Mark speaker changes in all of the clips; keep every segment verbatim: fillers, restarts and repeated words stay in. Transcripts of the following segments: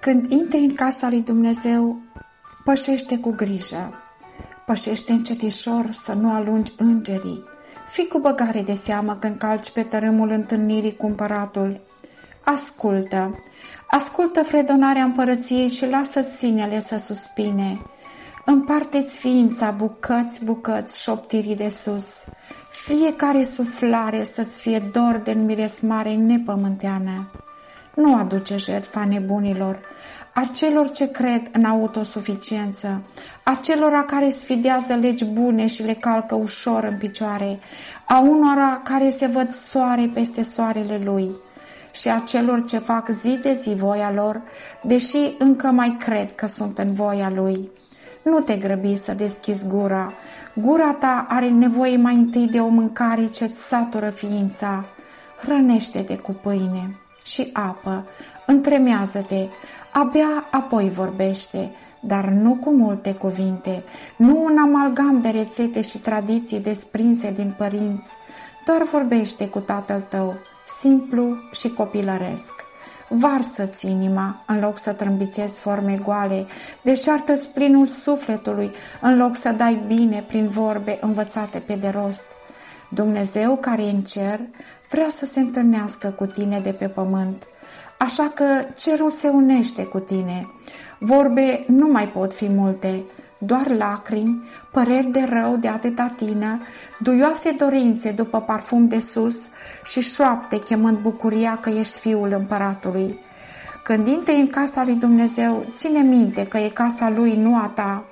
Speaker 1: Când intri în casa lui Dumnezeu, pășește cu grijă, pășește încetișor să nu alungi îngerii, fii cu băgare de seamă când calci pe tărâmul întâlnirii cu împăratul. Ascultă, ascultă fredonarea împărăției și lasă-ți sinele să suspine. Împarte-ți ființa bucăți, bucăți, șoptirii de sus. Fiecare suflare să-ți fie dor de înmiresmare nepământeană. Nu aduce jertfa nebunilor, a celor ce cred în autosuficiență, a celora care sfidează legi bune și le calcă ușor în picioare, a unora care se văd soare peste soarele lui și a celor ce fac zi de zi voia lor, deși încă mai cred că sunt în voia lui. Nu te grăbi să deschizi gura. Gura ta are nevoie mai întâi de o mâncare ce-ți satură ființa. Hrănește-te cu pâine și apă, întremează-te, abia apoi vorbește, dar nu cu multe cuvinte, nu un amalgam de rețete și tradiții desprinse din părinți, doar vorbește cu tatăl tău, simplu și copilăresc. Varsă-ți inima în loc să trâmbițezi forme goale, deșartă-ți plinul sufletului în loc să dai bine prin vorbe învățate pe de rost. Dumnezeu care e în cer vrea să se întâlnească cu tine de pe pământ, așa că cerul se unește cu tine. Vorbe nu mai pot fi multe, doar lacrimi, păreri de rău de atâta tină, duioase dorințe după parfum de sus și șoapte chemând bucuria că ești fiul împăratului. Când intri în casa lui Dumnezeu, ține minte că e casa lui, nu a ta.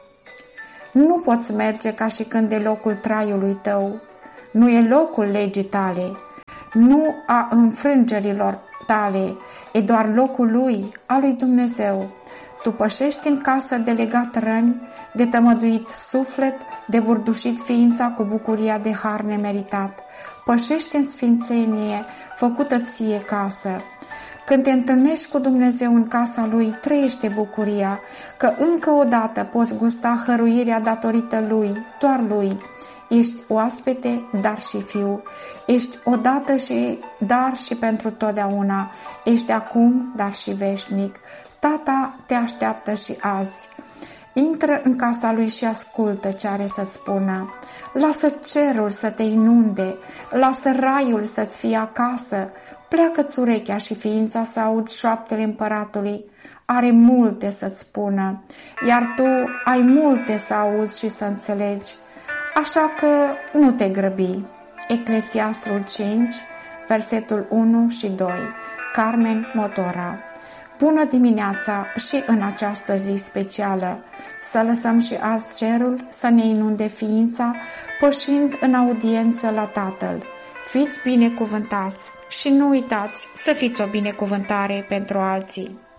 Speaker 1: Nu poți merge ca și când e locul traiului tău, nu e locul legii tale, nu a înfrângerilor tale, e doar locul lui, al lui Dumnezeu. Tu pășești în casă de legat răni, de tămăduit suflet, de burdușit ființa cu bucuria de har nemeritat. Pășești în sfințenie, făcută ție casă. Când te întâlnești cu Dumnezeu în casa Lui, trăiește bucuria, că încă o dată poți gusta hăruirea datorită Lui, doar Lui. Ești oaspete, dar și fiu. Ești odată și dar și pentru totdeauna. Ești acum, dar și veșnic. Tata te așteaptă și azi. Intră în casa lui și ascultă ce are să-ți spună. Lasă cerul să te inunde, lasă raiul să-ți fie acasă. Pleacă-ți urechea și ființa să auzi șoaptele împăratului. Are multe să-ți spună, iar tu ai multe să auzi și să înțelegi. Așa că nu te grăbi. Eclesiastrul cinci, versetul unu și doi. Carmen Motora. Bună dimineața și în această zi specială! Să lăsăm și azi cerul să ne inunde ființa, pășind în audiență la Tatăl. Fiți binecuvântați și nu uitați să fiți o binecuvântare pentru alții!